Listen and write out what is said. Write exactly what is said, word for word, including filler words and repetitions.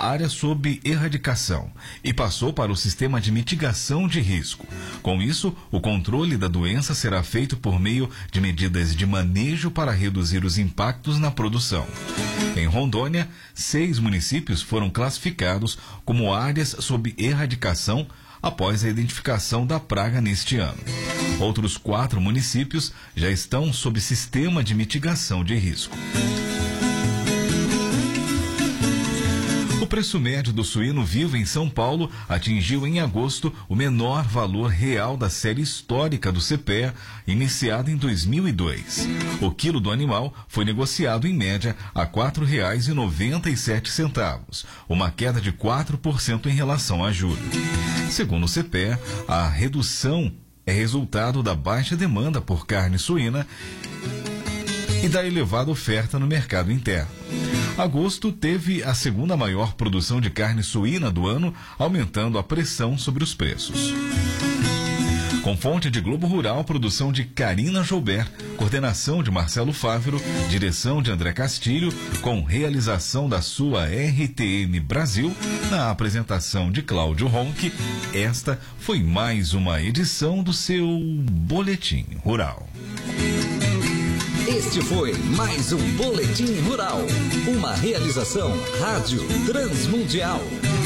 área sob erradicação e passou para o sistema de mitigação de risco. Com isso, o controle da doença será feito por meio de medidas de manejo para reduzir os impactos na produção. Em Rondônia, seis municípios foram classificados como áreas sob erradicação após a identificação da praga neste ano. Outros quatro municípios já estão sob sistema de mitigação de risco. O preço médio do suíno vivo em São Paulo atingiu em agosto o menor valor real da série histórica do C P E A, iniciada em dois mil e dois. O quilo do animal foi negociado em média a quatro reais e noventa e sete centavos, uma queda de quatro por cento em relação a julho. Segundo o C P E A, a redução é resultado da baixa demanda por carne suína e da elevada oferta no mercado interno. Agosto teve a segunda maior produção de carne suína do ano, aumentando a pressão sobre os preços. Com fonte de Globo Rural, produção de Karina Joubert, coordenação de Marcelo Fávero, direção de André Castilho, com realização da sua R T N Brasil, na apresentação de Cláudio Ronck, esta foi mais uma edição do seu Boletim Rural. Este foi mais um Boletim Rural, uma realização Rádio Transmundial.